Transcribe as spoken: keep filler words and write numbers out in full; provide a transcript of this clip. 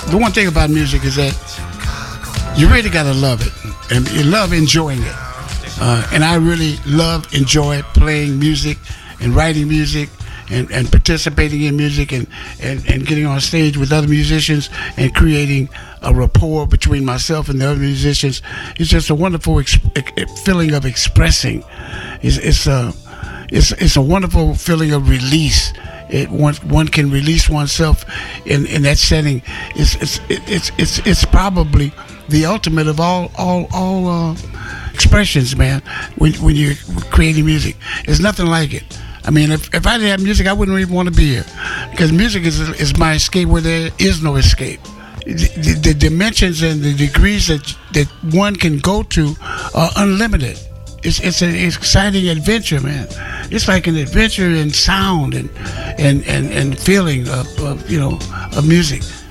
the one thing about music is that you really gotta love it, and you love enjoying it. Uh, and I really love, enjoy playing music and writing music and, and participating in music and, and, and getting on stage with other musicians and creating a rapport between myself and the other musicians. It's just a wonderful ex- feeling of expressing. It's, it's, a, it's, it's a wonderful feeling of release. It, one, one can release oneself in, in that setting. It's, it's, it's, it's, it's probably the ultimate of all, all, all, uh, expressions, man. When when you're creating music, there's nothing like it. I mean, if, if I didn't have music, I wouldn't even want to be here, because music is is my escape where there is no escape. The, the, the dimensions and the degrees that that one can go to are unlimited. It's it's an exciting adventure, man. It's like an adventure in sound and and and, and feeling of, of you know of music.